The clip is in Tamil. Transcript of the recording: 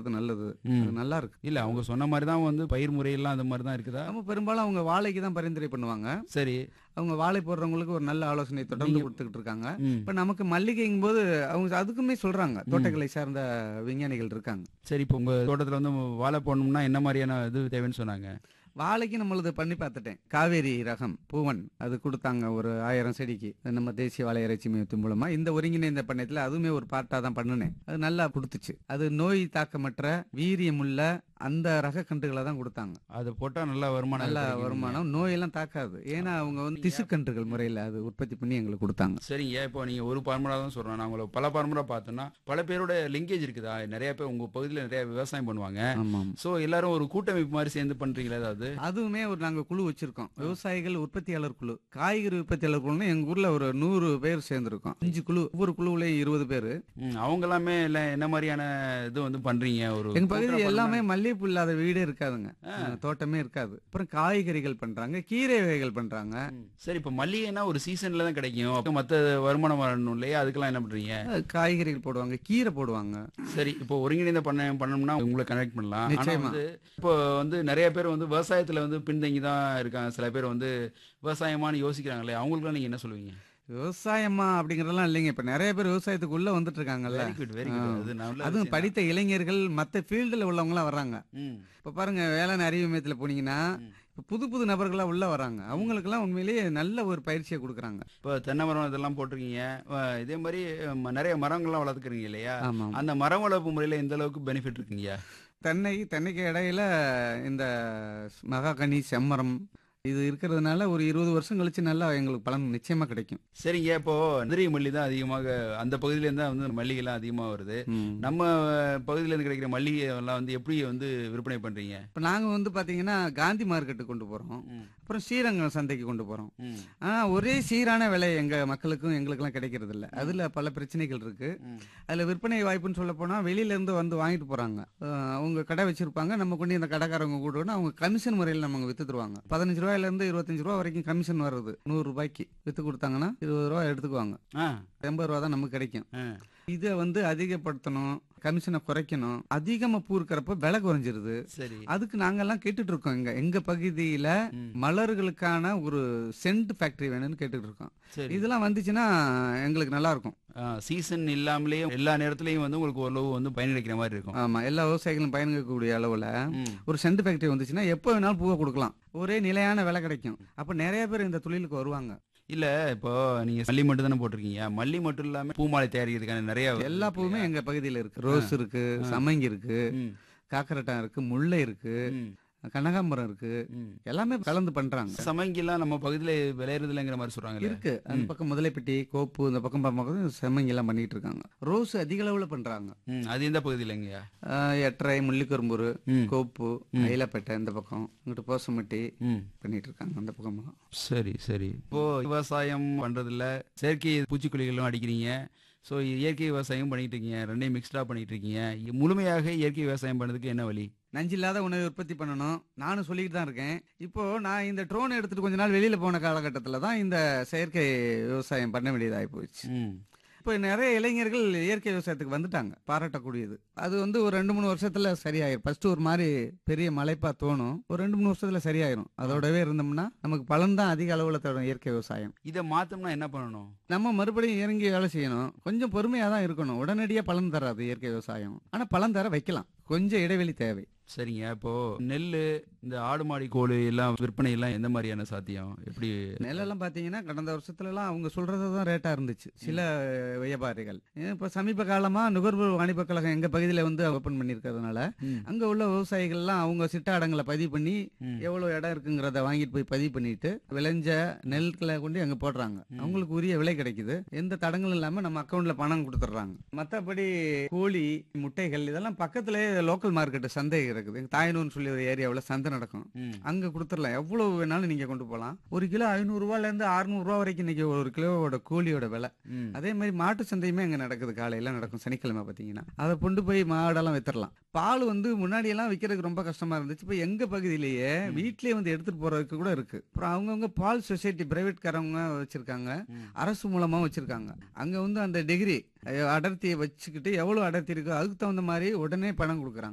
எடுத்துக்கிறது நல்லது. ம். அது நல்லா இருக்கு. இல்ல அவங்க சொன்ன மாரி தான் வந்து பயிர் முறையெல்லாம் அந்த மாரி தான் இருக்குதா? நம்ம பெரும்பாலும் அவங்க வாழைக்கு தான் பரிந்துரை பண்ணுவாங்க. சரி. அவங்க வாழை போடுறவங்களுக்கு ஒரு நல்ல ஆலோசனை தொடர்ந்து நீங்க குடுத்துக்கிட்டு இருக்காங்க. ம். இப்ப நமக்கு மல்லிகைங்கும்போது அவங்க அதுக்குமே சொல்றாங்க. தோட்டக்கலை சார்ந்த விஞ்ஞானிகள் இருக்காங்க. சரி, இப்போ உங்க தோட்டத்துல வந்து வாழை போடணும்னா என்ன மாரியான இது தேவைன்னு சொன்னாங்க? வாழைக்கு நம்மளது பண்ணி பார்த்துட்டேன். காவேரி ரகம் பூவன் அது குடுத்தாங்க ஒரு 1000 செடிக்கு. நம்ம தேசிய வாழை இறைச்சி மையத்தின் மூலமா இந்த ஒருங்கிணைந்த பண்ணையத்துல அதுவுமே ஒரு பார்ட்டா தான் பண்ணுனேன். அது நல்லா குடுத்துச்சு. அது நோய் தாக்கமற்ற வீரியமுள்ள அந்த ரக கன்றுகளை தான் குடுத்தாங்க. அது போட்டா நல்ல வருமானம் நல்ல கிடைக்குங்க. வருமானம், நோயெல்லாம் தாக்காது. ஏன்னா அவங்க வந்து திசுக்கன்றுகள் முறையில அது உற்பத்தி பண்ணி எங்களுக்கு குடுத்தாங்க. சரிங்க. இப்போ நீங்க ஒரு பார்முலா தான் சொல்றேன். நான் உங்களை பல பார்முலா பார்த்தேன்னா, பல பேரோட லிங்கேஜ் இருக்குதா? நெறைய பேர் உங்க பகுதியில நெறைய விவசாயம் பண்ணுவாங்க. ஆமாம். சோ எல்லாரும் ஒரு கூட்டமைப்பு மாரி சேர்ந்து பண்றீங்களா ஏதாவது? அதுவுமே ஒரு நாங்க குழு வச்சிருக்கோம். விவசாயிகள் உற்பத்தியாளர் குழு. காய்கறி உற்பத்தியாளர் குழுன்னு எங்க ஊர்ல ஒரு 100 பேர் சேர்ந்திருக்கோம். 5 குழு. ஒவ்வொரு குழுவுலயும் 20 பேரு. அவங்க எல்லாமே இல்ல என்ன மாரியான இது வந்து பண்றீங்க? ஒரு எங்க பகுதி கூட்டுறவு எல்லாமே மல்லிகைப்பூ இல்லாத வீடே இருக்காதுங்க. தோட்டமே இருக்காது. அப்புறம் காய்கறிகள் பண்றாங்க, கீரை வகைகள் பண்றாங்க. சரி, இப்போ மல்லிகைனா ஒரு சீசன்ல தான் கிடைக்கும். அப்ப மத்த வருமானம் வரணும் இல்லையா? அதுக்கெல்லாம் என்ன பண்றீங்க? காய்கறிகள் போடுவாங்க, கீரை போடுவாங்க. சரி, இப்போ ஒருங்கிணைந்த பண்ணணும்னா உங்களை கனெக்ட் பண்ணலாம். ஆனா நிச்சயமா. வந்து இப்போ வந்து நிறைய பேர் வந்து விவசாயத்துல வந்து பின்தங்கி தான் இருக்காங்க. சில பேர் வந்து விவசாயமான்னு யோசிக்கிறாங்களே, அவங்களுக்குலாம் நீங்க என்ன சொல்லுவீங்க? விவசாயமா அப்படிங்கறதெல்லாம் இல்லைங்க. இப்ப நிறைய பேர் விவசாயத்துக்கு உள்ள வந்துட்டு இருக்காங்கல்ல. Very good, very good. அது நல்ல அதுவும் விஷயம் படித்த இளைஞர்கள் மத்த ஃபீல்டுல உள்ளவங்க எல்லாம் வர்றாங்க. தான். ம். இப்ப பாருங்க வேளாண் அறிவு மையத்துல போனீங்கன்னா இப்ப புது புது நபர்களா உள்ள வராங்க. அவங்களுக்கு எல்லாம் உண்மையிலேயே நல்ல ஒரு பயிற்சியை கொடுக்கறாங்க. இப்போ தென்னை மரம் இதெல்லாம் போட்டிருக்கீங்க. இதே மாதிரி நிறைய மரங்கள்லாம் வளர்த்துக்கிறீங்க இல்லையா? ஆமா. அந்த மரம் வளர்ப்பு முறையில எந்த அளவுக்கு பெனிஃபிட் இருக்குங்கய்யா? தென்னைக்கு இடையில இந்த மகாகனி, செம்மரம் இது இருக்கிறதுனால ஒரு 20 வருஷம் கழிச்சு நல்லா எங்களுக்கு பலன் நிச்சயமா கிடைக்கும். சரிங்க. இப்போ மதுரை மல்லி தான் அதிகமாக அந்த பகுதியில இருந்தா வந்து மல்லிகைலாம் அதிகமா வருது. ம். நம்ம பகுதியில இருந்து கிடைக்கிற மல்லிகை எல்லாம் வந்து எப்படி வந்து விற்பனை பண்றீங்க? இப்ப நாங்க வந்து பாத்தீங்கன்னா காந்தி மார்க்கெட்டுக்கு கொண்டு போறோம். ம். அப்புறம் ஸ்ரீரங்கம் சந்தைக்கு கொண்டு போறோம். ம். ஆனா ஒரே சீரான விலை எங்க மக்களுக்கும் எங்களுக்கெல்லாம் கிடைக்கிறது இல்ல. அதுல பல பிரச்சனைகள் இருக்கு. ம். அதுல விற்பனை வாய்ப்புன்னு சொல்ல போனா வெளியில இருந்து வந்து வாங்கிட்டு போறாங்க. அவங்க கடை வச்சிருப்பாங்க. நம்ம கொண்டு இந்த கடைக்காரங்க கூடுவோம். அவங்க கமிஷன் முறையில் நமக்கு வித்து தருவாங்க. 15 ரூபாயில இருந்து 25 ரூபா வரைக்கும் கமிஷன் வருது. 100 ரூபாய்க்கு வித்து கொடுத்தாங்கன்னா 20 ரூபா எடுத்துக்குவாங்க. ஆ. 80 ரூபா தான் நமக்கு கிடைக்கும். ஆ. இதை வந்து அதிகப்படுத்தணும், கமிஷனை குறைக்கணும். அதிகமா பூ இருக்கிறப்ப விலை குறைஞ்சிருது. சரி. அதுக்கு நாங்கெல்லாம் கேட்டுட்டு இருக்கோம். எங்க பகுதியில மலர்களுக்கான ஒரு சென்ட் ஃபேக்டரி வேணும்னு கேட்டுட்டு இருக்கோம். சரி. இதெல்லாம் வந்துச்சுன்னா எங்களுக்கு நல்லா இருக்கும். சீசன் இல்லாமலேயே எல்லா நேரத்துலயும் வந்து உங்களுக்கு ஓரளவு வந்து பயன் கிடைக்கிற மாதிரி இருக்கும். ஆமா, எல்லா விவசாயிகளும் பயன்படக்கூடிய அளவுல ம். ஒரு சென்ட் ஃபேக்டரி வந்துச்சுன்னா எப்போ வேணாலும் பூவை கொடுக்கலாம். ஒரே நிலையான விலை கிடைக்கும். அப்ப நிறைய பேர் இந்த தொழிலுக்கு வருவாங்க. இல்ல, இப்போ நீங்க மல்லி மட்டும் தானே போட்டிருக்கீங்க. மல்லி மட்டும் இல்லாம பூமாலை தயாரிக்கிறதுக்கான நிறைய எல்லா பூவுமே எங்க பகுதியில இருக்கு. ரோஸ் இருக்கு, சம்மங்கி இருக்கு, ம். காக்கரட்டான் இருக்கு, முல்லை இருக்கு, ம். கனகாம்பரம் இருக்கு. ம். எல்லாமே கலந்து பண்றாங்க. சமங்கிலாம் நம்ம பகுதியில விளையறது இல்லைங்கிற மாதிரி சொல்றாங்களே. இருக்கு. அந்த பக்கம் முதலைப்பட்டி, கோப்பு, இந்த பக்கம் பார்க்கும்போது செம்மங்கி எல்லாம் பண்ணிட்டு இருக்காங்க. ரோஸ் அதிக அளவுல பண்றாங்க. அது எந்த பகுதியிலங்கய்யா? எட்டரை, முள்ளிக்கரும்பூர், ம். கோப்பு, அயிலப்பேட்டை இந்த பக்கம், இங்கிட்டு போசமட்டி ம். பண்ணிட்டு இருக்காங்க அந்த பக்கமா. சரி, சரி. இப்போ விவசாயம் பண்றதுல செயற்கை பூச்சிக்கொல்லிகளும் அடிக்கிறீங்க. ஸோ இயற்கை விவசாயம் பண்ணிட்டு இருக்கீங்க. ரெண்டையும் மிக்ஸ்டா பண்ணிட்டு இருக்கீங்க. முழுமையாக இயற்கை விவசாயம் பண்ணதுக்கு என்ன வழி? நஞ்சில்லாத உணவை உற்பத்தி பண்ணணும். நானும் சொல்லிக்கிட்டு தான் இருக்கேன். இப்போ நான் இந்த ட்ரோன் எடுத்துட்டு கொஞ்ச நாள் வெளியில போன காலகட்டத்துல தான் இந்த செயற்கை விவசாயம் பண்ண வேண்டியதாகி போச்சு. ம். இப்போ நிறைய இளைஞர்கள் இயற்கை விவசாயத்துக்கு வந்துட்டாங்க. பாராட்டக்கூடியது. அது வந்து ஒரு 2-3 வருஷத்துல சரியாயிரும். ஃபர்ஸ்ட் ஒரு மாதிரி பெரிய மலைப்பா தோணும். ஒரு 2-3 வருஷத்துல சரியாயிரும். அதோடவே இருந்தோம்னா நமக்கு பலன் தான் அதிக அளவுல தரும் இயற்கை விவசாயம். இதை மாத்தோம்னா என்ன பண்ணணும்? நம்ம மறுபடியும் இறங்கி வேலை செய்யணும். கொஞ்சம் பொறுமையா தான் இருக்கணும். உடனடியா பலன் தராது இயற்கை விவசாயம். ஆனா பலன் தர வைக்கலாம். கொஞ்சம் இடைவெளி தேவை. சரிங்க. இப்போ நெல்லு, இந்த ஆடு மாடி கோழி எல்லாம் விற்பனை எல்லாம் எந்த மாதிரியான சாத்தியம்? எப்படி? நெல்லெல்லாம் பாத்தீங்கன்னா கடந்த வருஷத்துல எல்லாம் அவங்க சொல்றதுதான் ரேட்டா இருந்துச்சு சில வியாபாரிகள். இப்ப சமீப காலமா நுகர்வோர் வாணிப கழகம் எங்க பகுதியில வந்து ஓபன் பண்ணிருக்கிறதுனால அங்க உள்ள விவசாயிகள் எல்லாம் அவங்க சிட்டாடங்களை பதிவு பண்ணி எவ்வளவு இடம் இருக்குங்கிறத வாங்கிட்டு போய் பதிவு பண்ணிட்டு விளைஞ்ச நெல்களை கொண்டு அங்க போடுறாங்க. அவங்களுக்கு உரிய விலை கிடைக்குது. எந்த தடங்களும் இல்லாம நம்ம அக்கௌண்ட்ல பணம் கொடுத்துட்றாங்க. மத்தபடி கோழி, முட்டைகள் இதெல்லாம் பக்கத்திலே லோக்கல் மார்க்கெட் சந்தை இருக்குது. தாயனூர்னு சொல்லி ஒரு ஏரியாவில் சந்தை நடக்கும். அங்க கொடுத்துடலாம். எவ்வளவு வேணாலும் நீங்க கொண்டு போகலாம். ஒரு கிலோ 500 ரூபாயில இருந்து 600 ரூபாய் வரைக்கும் இன்னைக்கு ஒரு கிலோவோட கோழியோட விலை. அதே மாதிரி மாட்டு சந்தையுமே அங்க நடக்குது. காலையில நடக்கும் சனிக்கிழமை பாத்தீங்கன்னா. அதை கொண்டு போய் மாடெல்லாம் வித்துடலாம். பால் வந்து முன்னாடி எல்லாம் விற்கிறதுக்கு ரொம்ப கஷ்டமா இருந்துச்சு. இப்ப எங்க பகுதியிலேயே வீட்லயே வந்து எடுத்துட்டு போறதுக்கு கூட இருக்கு. அப்புறம் அவங்கவுங்க பால் சொசைட்டி பிரைவேட் காரவங்க வச்சிருக்காங்க. அரசு மூலமா வச்சிருக்காங்க. அங்க வந்து அந்த டிகிரி அடர்த்தியை வச்சுக்கிட்டு எவ்வளவு அடர்த்தி இருக்கோ அதுக்கு தகுந்த மாதிரி உடனே பணம் கொடுக்குறாங்க.